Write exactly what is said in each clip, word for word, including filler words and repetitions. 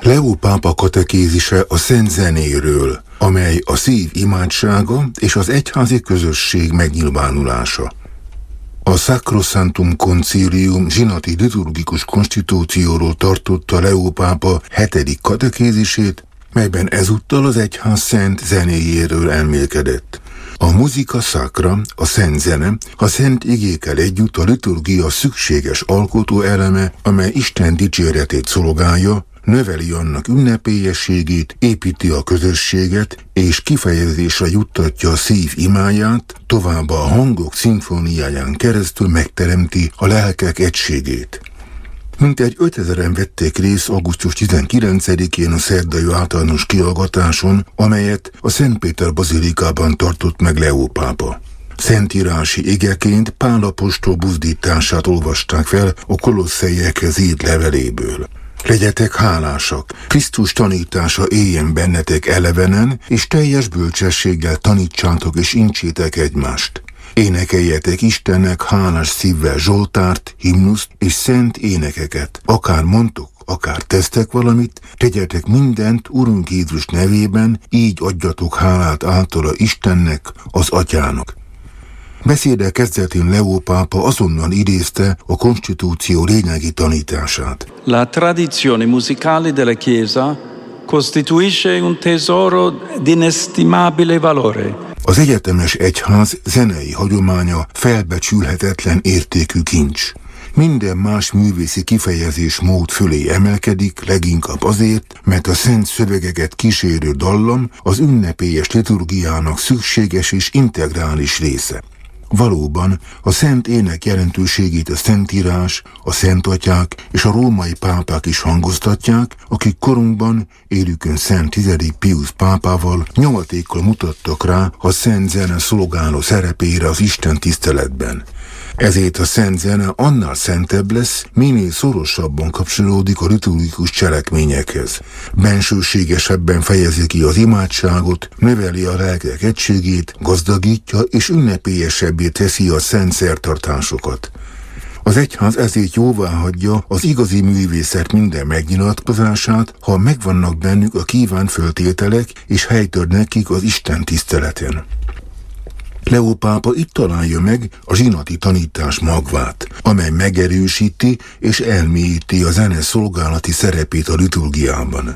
Leó pápa katekézise a szent zenéről, amely a szív imádsága és az egyházi közösség megnyilvánulása. A Sacrosanctum Concilium zsinati liturgikus konstitúcióról tartotta Leó pápa hetedik katekézisét, melyben ezúttal az egyház szent zenéjéről elmélkedett. A muzika sacra, a szent zene, a szent igékkel együtt a liturgia szükséges alkotó eleme, amely Isten dicséretét szolgálja, növeli annak ünnepélyességét, építi a közösséget, és kifejezésre juttatja a szív imáját, továbbá a hangok szimfóniáján keresztül megteremti a lelkek egységét. Mintegy ötezeren vették részt augusztus tizenkilencedikén a szerdai általános kihallgatáson, amelyet a Szent Péter bazilikában tartott meg Leó pápa. Szentírási igeként Pál apostol buzdítását olvasták fel a kolosszaiekhez írt leveléből. Legyetek hálásak, Krisztus tanítása éljen bennetek elevenen, és teljes bölcsességgel tanítsátok és incsétek egymást. Énekeljetek Istennek hálás szívvel zsoltárt, himnuszt és szent énekeket. Akár mondtok, akár tesztek valamit, tegyetek mindent Urunk Jézus nevében, így adjatok hálát általa Istennek, az Atyának. Beszéde kezdetén Leó pápa azonnal idézte a konstitúció lényegi tanítását. La tradizione musicale della Chiesa costituisce un tesoro di inestimabile valore. Az egyetemes egyház zenei hagyománya felbecsülhetetlen értékű kincs. Minden más művészi kifejezés mód fölé emelkedik, leginkább azért, mert a szent szövegeket kísérő dallam az ünnepélyes liturgiának szükséges és integrális része. Valóban a szent ének jelentőségét a Szentírás, a Szentatyák és a római pápák is hangoztatják, akik korunkban, élükön Szent tizedik Piusz pápával nyomatékkal mutattak rá a szent zene szolgáló szerepére az Isten tiszteletben. Ezért a szent zene annál szentebb lesz, minél szorosabban kapcsolódik a liturgikus cselekményekhez. Bensőségesebben fejezi ki az imádságot, növeli a lelkek egységét, gazdagítja és ünnepélyesebbé teszi a szent szertartásokat. Az egyház ezért jóváhagyja az igazi művészet minden megnyilatkozását, ha megvannak bennük a kívánt föltételek és helytör nekik az Isten tiszteleten. Leó pápa itt találja meg a zsinati tanítás magvát, amely megerősíti és elmélyíti a zene szolgálati szerepét a liturgiában.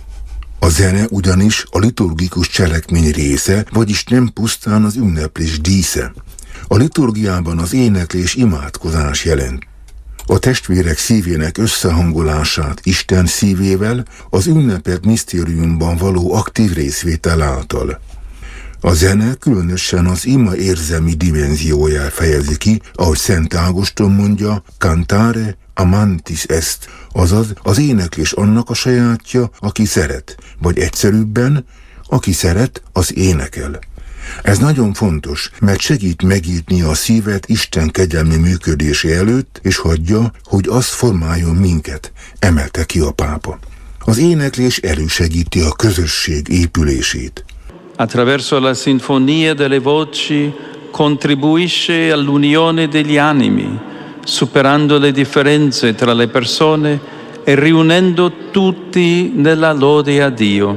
A zene ugyanis a liturgikus cselekmény része, vagyis nem pusztán az ünneplés dísze. A liturgiában az éneklés imádkozás jelent. A testvérek szívének összehangolását Isten szívével, az ünnepet misztériumban való aktív részvétel által. A zene különösen az ima érzelmi dimenzióját fejezi ki, ahogy Szent Ágoston mondja, cantare amantis est, azaz az éneklés annak a sajátja, aki szeret, vagy egyszerűbben, aki szeret, az énekel. Ez nagyon fontos, mert segít megnyitni a szívet Isten kegyelmi működése előtt, és hagyja, hogy az formáljon minket, emelte ki a pápa. Az éneklés elősegíti a közösség épülését. Attraverso la sinfonia delle voci contribuisce all'unione degli animi, superando le differenze tra le persone e riunendo tutti nella lode a Dio.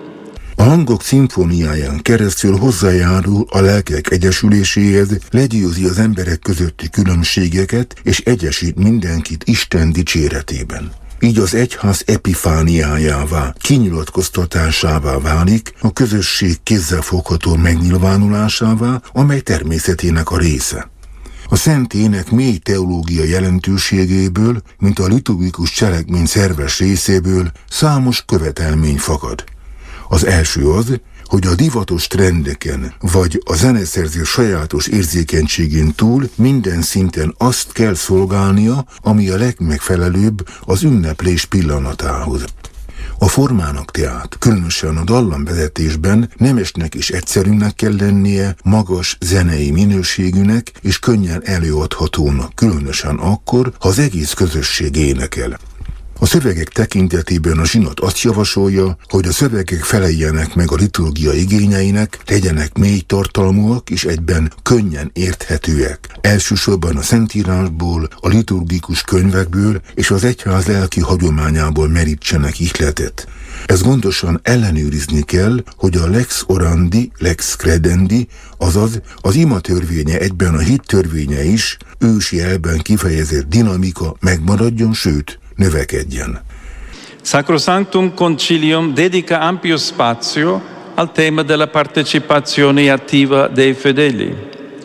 A hangok szimfóniáján keresztül hozzájárul a lelkek egyesüléséhez, legyőzi az emberek közötti különbségeket és egyesít mindenkit Isten dicséretében. Így az egyház epifániájává, kinyilatkoztatásává válik, a közösség kézzelfogható megnyilvánulásává, amely természetének a része. A szent ének mély teológia jelentőségéből, mint a liturgikus cselekmény szerves részéből számos követelmény fakad. Az első az, hogy a divatos trendeken, vagy a zeneszerző sajátos érzékenységén túl minden szinten azt kell szolgálnia, ami a legmegfelelőbb az ünneplés pillanatához. A formának tehát, különösen a dallamvezetésben nemesnek és egyszerűnek kell lennie, magas zenei minőségűnek és könnyen előadhatónak, különösen akkor, ha az egész közösség énekel. A szövegek tekintetében a zsinat azt javasolja, hogy a szövegek feleljenek meg a liturgia igényeinek, legyenek mély tartalmúak és egyben könnyen érthetőek. Elsősorban a Szentírásból, a liturgikus könyvekből és az egyház lelki hagyományából merítsenek ihletet. Ezt gondosan ellenőrizni kell, hogy a lex orandi, lex credendi, azaz az ima törvénye egyben a hit törvénye is ősi elben kifejezett dinamika megmaradjon, sőt, növekedjen. Sacrosanctum Concilium dedica ampio spazio al tema della partecipazione attiva dei fedeli.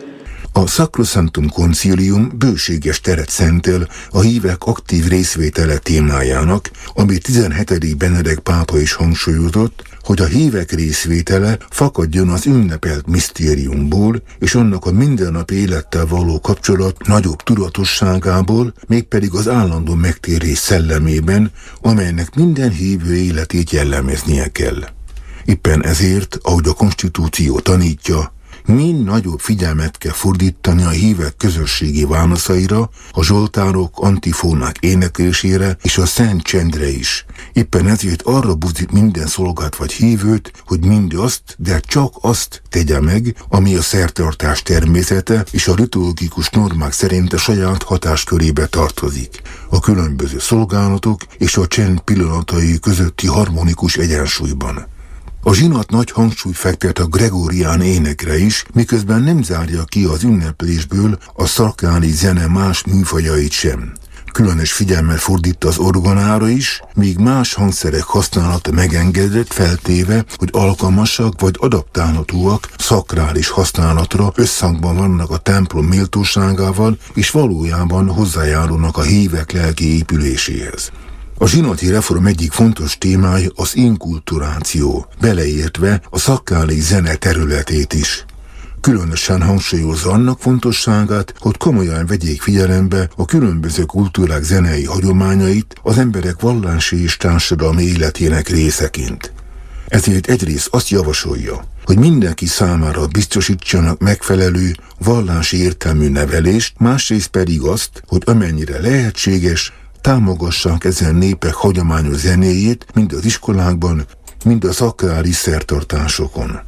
A Sacrosanctum Concilium bőséges teret szentel a hívek aktív részvétele témájának, amit tizenhetedik Benedek pápa is hangsúlyozott, hogy a hívek részvétele fakadjon az ünnepelt misztériumból és annak a mindennapi élettel való kapcsolat nagyobb tudatosságából, mégpedig az állandó megtérés szellemében, amelynek minden hívő életét jellemeznie kell. Éppen ezért, ahogy a konstitúció tanítja, mind nagyobb figyelmet kell fordítani a hívek közösségi válaszaira, a zsoltárok, antifónák éneklésére és a szent csendre is. Éppen ezért arra buzdít minden szolgát vagy hívőt, hogy mindazt, de csak azt tegye meg, ami a szertartás természete és a liturgikus normák szerint a saját hatáskörébe tartozik. A különböző szolgálatok és a csend pillanatai közötti harmonikus egyensúlyban. A zsinat nagy hangsúlyt fektet a gregórián énekre is, miközben nem zárja ki az ünneplésből a szakrális zene más műfajait sem. Különös figyelmet fordít az orgonára is, míg más hangszerek használata megengedett, feltéve, hogy alkalmasak vagy adaptálhatóak szakrális használatra, összhangban vannak a templom méltóságával, és valójában hozzájárulnak a hívek lelki épüléséhez. A zsinati reform egyik fontos témája az inkulturáció, beleértve a szakrális zene területét is. Különösen hangsúlyozza annak fontosságát, hogy komolyan vegyék figyelembe a különböző kultúrák zenei hagyományait az emberek vallási és társadalmi életének részeként. Ezért egyrészt azt javasolja, hogy mindenki számára biztosítsanak megfelelő vallási értelmű nevelést, másrészt pedig azt, hogy amennyire lehetséges, támogassák ezen népek hagyományos zenéjét, mind az iskolákban, mind a szakrális szertartásokon.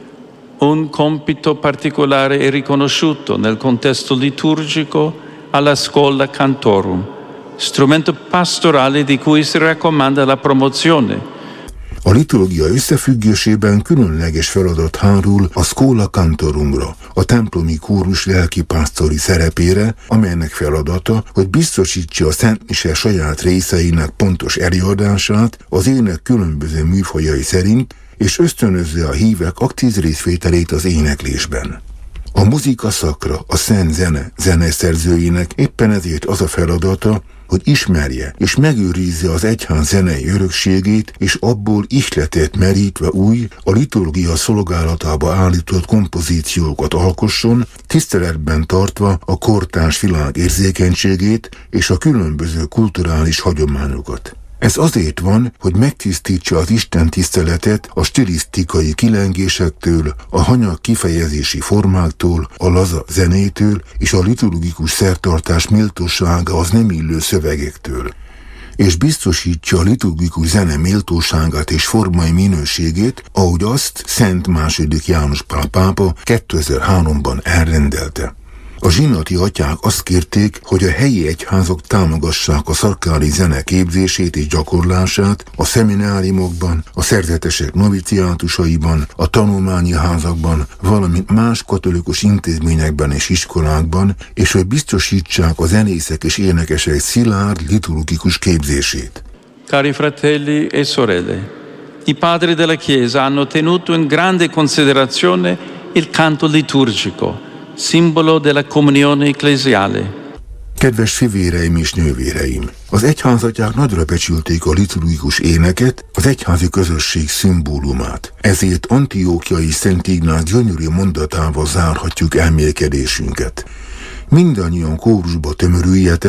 Un compito particolare è riconosciuto nel contesto liturgico alla scuola cantorum, strumento pastorale di cui si raccomanda la promozione. A liturgia összefüggésében különleges feladat hárul a Schola Cantorumra, a templomi kórus lelkipásztori szerepére, amelynek feladata, hogy biztosítsa a Szent Mise saját részeinek pontos előadását az ének különböző műfajai szerint, és ösztönözze a hívek aktív részvételét az éneklésben. A muzika szakra, a szent zene zeneszerzőinek éppen ezért az a feladata, hogy ismerje és megőrizze az egyház zenei örökségét, és abból ihletet merítve új, a liturgia szolgálatába állított kompozíciókat alkosson, tiszteletben tartva a kortárs világ érzékenységét és a különböző kulturális hagyományokat. Ez azért van, hogy megtisztítsa az Isten tiszteletet a stilisztikai kilengésektől, a hanyag kifejezési formáktól, a laza zenétől és a liturgikus szertartás méltósága az nem illő szövegektől. És biztosítsa a liturgikus zene méltóságát és formai minőségét, ahogy azt Szent második János Pál pápa kétezer-háromban elrendelte. A zsinati atyák azt kérték, hogy a helyi egyházak támogassák a szakrális zene képzését és gyakorlását a szemináriumokban, a szerzetesek noviciátusaiban, a tanulmányi házakban, valamint más katolikus intézményekben és iskolákban, és hogy biztosítsák a zenészek és énekesek szilárd liturgikus képzését. Cari fratelli e sorelle, i padri della Chiesa hanno tenuto in grande considerazione il canto liturgico, simbolo della comunione ecclesiale. Kedves fivéreim és nővéreim! Az egyházatyák nagyra becsülték a liturgikus éneket, az egyházi közösség szimbólumát. Ezért Antiókiai Szent Ignác gyönyörű mondatával zárhatjuk elmélkedésünket. Mindannyian kórusba tömörüljetek,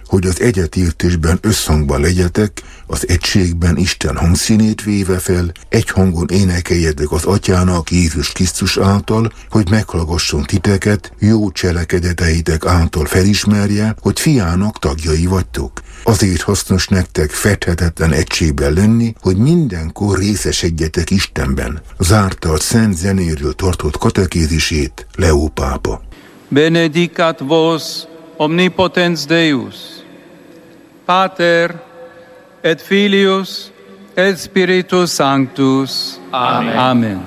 hogy az egyetértésben összhangban legyetek, az egységben Isten hangszínét véve fel, egy hangon énekeljetek az Atyának Jézus Krisztus által, hogy meghallgasson titeket, jó cselekedeteitek által felismerje, hogy fiának tagjai vagytok. Azért hasznos nektek fedhetetlen egységben lenni, hogy mindenkor részesedjetek Istenben. Zárta a szent zenéről tartott katekézisét Leó pápa. Benedicat vos omnipotens Deus, Pater et Filius et Spiritus Sanctus. Amen. Amen.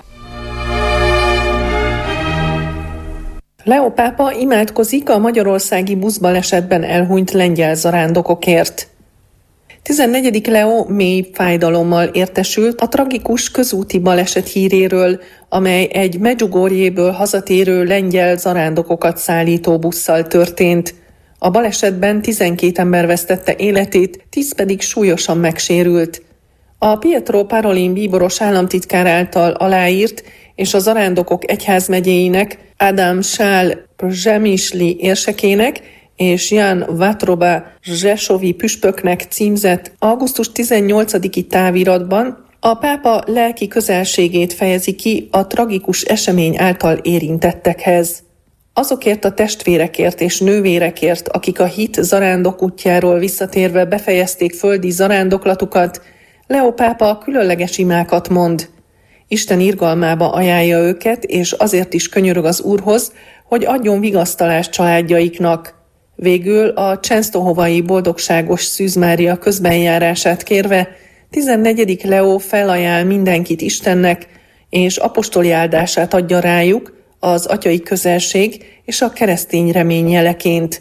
Leó pápa imádkozik a magyarországi buszbalesetben elhunyt lengyel zarándokokért. tizennegyedik Leó mély fájdalommal értesült a tragikus közúti baleset híréről, amely egy Medjugorjéből hazatérő lengyel zarándokokat szállító busszal történt. A balesetben tizenkét ember vesztette életét, tíz pedig súlyosan megsérült. A Pietro Parolin bíboros államtitkár által aláírt és a zarándokok egyházmegyéinek, Adam Sál Przemyśli érsekének és Jan Vatroba Zsesovi püspöknek címzett augusztus tizennyolcadiki táviratban a pápa lelki közelségét fejezi ki a tragikus esemény által érintettekhez. Azokért a testvérekért és nővérekért, akik a hit zarándok útjáról visszatérve befejezték földi zarándoklatukat, Leó pápa különleges imákat mond. Isten irgalmába ajánlja őket, és azért is könyörög az Úrhoz, hogy adjon vigasztalást családjaiknak. Végül a Csensztohovai Boldogságos Szűz Mária közbenjárását kérve tizennegyedik Leó felajánl mindenkit Istennek, és apostoli áldását adja rájuk az atyai közelség és a keresztény remény jeleként.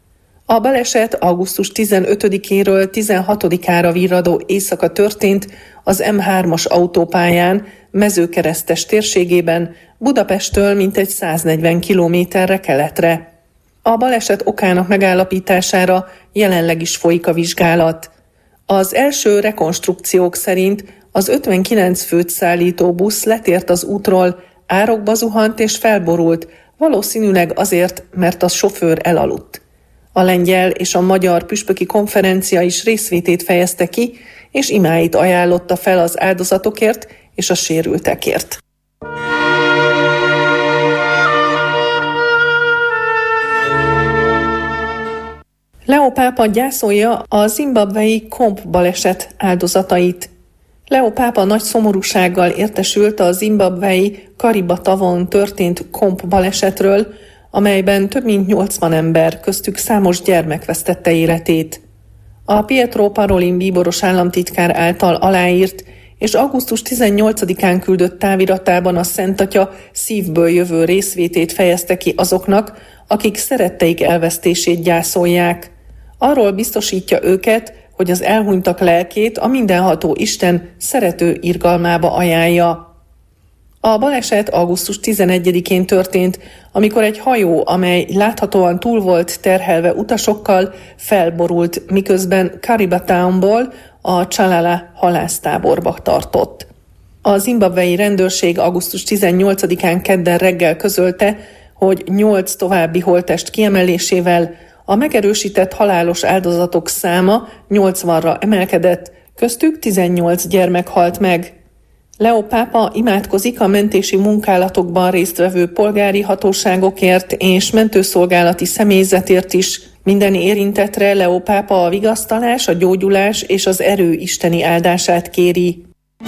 A baleset augusztus tizenötödikéről tizenhatodikára virradó éjszaka történt az em hármas autópályán, Mezőkeresztes térségében, Budapesttől mintegy száznegyven kilométerre keletre. A baleset okának megállapítására jelenleg is folyik a vizsgálat. Az első rekonstrukciók szerint az ötvenkilenc főt szállító busz letért az útról, árokba zuhant és felborult, valószínűleg azért, mert a sofőr elaludt. A lengyel és a magyar püspöki konferencia is részvétét fejezte ki, és imáit ajánlotta fel az áldozatokért és a sérültekért. Leó pápa gyászolja a zimbabwei Komp baleset áldozatait. Leó pápa nagy szomorúsággal értesült a zimbabwei Kariba-tavon történt Komp balesetről, amelyben több mint nyolcvan ember, köztük számos gyermek vesztette életét. A Pietro Parolin bíboros államtitkár által aláírt és augusztus tizennyolcadikán küldött táviratában a Szent Atya szívből jövő részvétét fejezte ki azoknak, akik szeretteik elvesztését gyászolják. Arról biztosítja őket, hogy az elhunytak lelkét a mindenható Isten szerető irgalmába ajánlja. A baleset augusztus tizenegyedikén történt, amikor egy hajó, amely láthatóan túl volt terhelve utasokkal, felborult, miközben Kariba-townból a Csalala halásztáborba tartott. A zimbabwei rendőrség augusztus tizennyolcadikán kedden reggel közölte, hogy nyolc további holttest kiemelésével a megerősített halálos áldozatok száma nyolcvanra emelkedett, köztük tizennyolc gyermek halt meg. Leó pápa imádkozik a mentési munkálatokban résztvevő polgári hatóságokért és mentőszolgálati személyzetért is. Minden érintettre Leó pápa a vigasztalás, a gyógyulás és az erő isteni áldását kéri.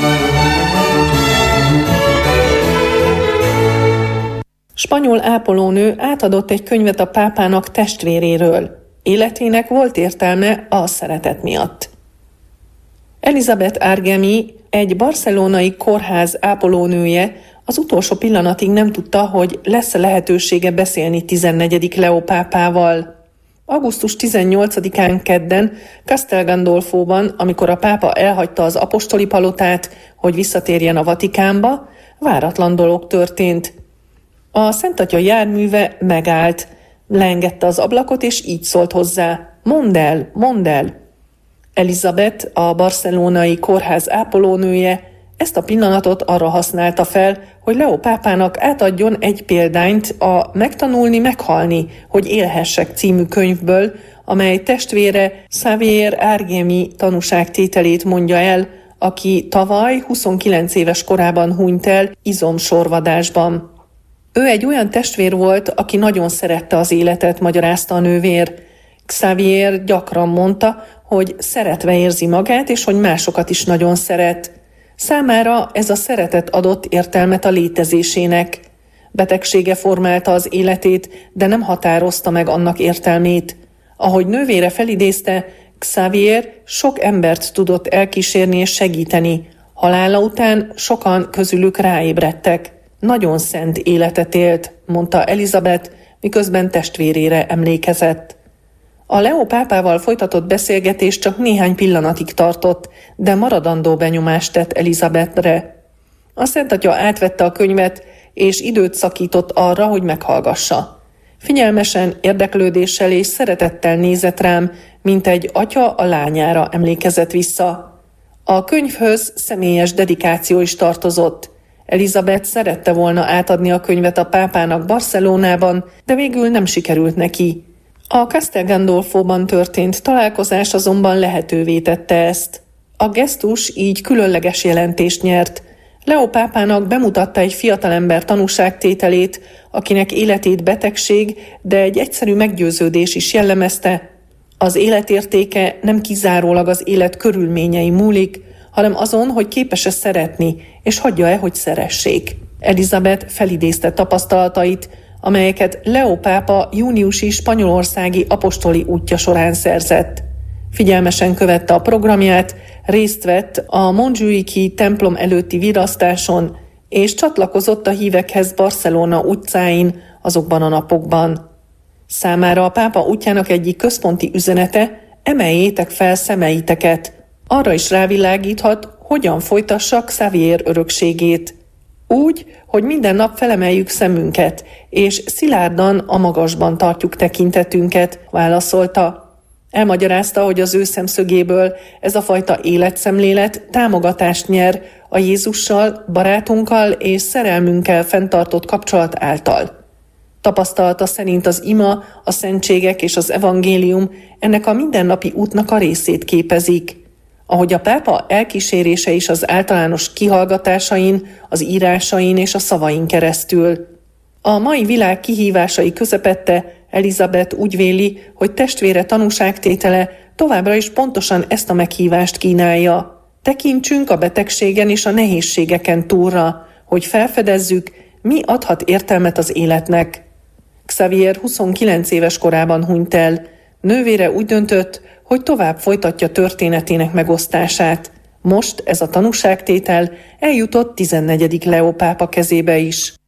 Spanyol ápolónő átadott egy könyvet a pápának testvéréről. Életének volt értelme a szeretet miatt. Elizabeth Argemi, egy barcelonai kórház ápolónője, az utolsó pillanatig nem tudta, hogy lesz lehetősége beszélni tizennegyedik Leó pápával. augusztus tizennyolcadikán kedden Castel Gandolfóban, amikor a pápa elhagyta az apostoli palotát, hogy visszatérjen a Vatikánba, váratlan dolog történt. A Szent Atya járműve megállt, leengedte az ablakot, és így szólt hozzá: mondd el, mondd el! Elizabeth, a barcelonai kórház ápolónője ezt a pillanatot arra használta fel, hogy Leó pápának átadjon egy példányt a Megtanulni, meghalni, hogy élhessek című könyvből, amely testvére Xavier Argemi tanúságtételét mondja el, aki tavaly huszonkilenc éves korában hunyt el izomsorvadásban. Ő egy olyan testvér volt, aki nagyon szerette az életet, magyarázta a nővér. Xavier gyakran mondta, hogy szeretve érzi magát, és hogy másokat is nagyon szeret. Számára ez a szeretet adott értelmet a létezésének. Betegsége formálta az életét, de nem határozta meg annak értelmét. Ahogy nővére felidézte, Xavier sok embert tudott elkísérni és segíteni. Halála után sokan közülük ráébredtek. Nagyon szent életet élt, mondta Elizabeth, miközben testvérére emlékezett. A Leo pápával folytatott beszélgetés csak néhány pillanatig tartott, de maradandó benyomást tett Elizabethre. A Szentatya átvette a könyvet, és időt szakított arra, hogy meghallgassa. Figyelmesen, érdeklődéssel és szeretettel nézett rám, mint egy atya a lányára, emlékezett vissza. A könyvhöz személyes dedikáció is tartozott. Elizabeth szerette volna átadni a könyvet a pápának Barcelonában, de végül nem sikerült neki. A Castel Gandolfóban történt találkozás azonban lehetővé tette ezt. A gesztus így különleges jelentést nyert. Leo pápának bemutatta egy fiatalember tanúságtételét, akinek életét betegség, de egy egyszerű meggyőződés is jellemezte. Az életértéke nem kizárólag az élet körülményei múlik, hanem azon, hogy képes-e szeretni, és hagyja-e, hogy szeressék. Elizabeth felidézte tapasztalatait, amelyeket Leo pápa júniusi spanyolországi apostoli útja során szerzett. Figyelmesen követte a programját, részt vett a Montjuïci templom előtti virasztáson, és csatlakozott a hívekhez Barcelona utcáin azokban a napokban. Számára a pápa útjának egyik központi üzenete: emeljétek fel szemeiteket. Arra is rávilágíthat, hogyan folytassa Xavier örökségét. Úgy, hogy minden nap felemeljük szemünket, és szilárdan a magasban tartjuk tekintetünket, válaszolta. Elmagyarázta, hogy az ő szemszögéből ez a fajta életszemlélet támogatást nyer a Jézussal, barátunkkal és szerelmünkkel fenntartott kapcsolat által. Tapasztalata szerint az ima, a szentségek és az evangélium ennek a mindennapi útnak a részét képezik. Ahogy a pápa elkísérése is az általános kihallgatásain, az írásain és a szavain keresztül. A mai világ kihívásai közepette Elizabeth úgy véli, hogy testvére tanúságtétele továbbra is pontosan ezt a meghívást kínálja. Tekintsünk a betegségen és a nehézségeken túlra, hogy felfedezzük, mi adhat értelmet az életnek. Xavier huszonkilenc éves korában hunyt el. Nővére úgy döntött, hogy tovább folytatja történetének megosztását. Most ez a tanúságtétel eljutott tizennegyedik Leó pápa kezébe is.